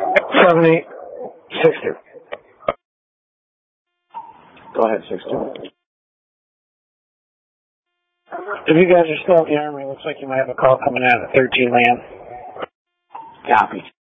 7862. Go ahead, 62. If you guys are still in the Army, it looks like you might have a call coming out of 13 land. Copy.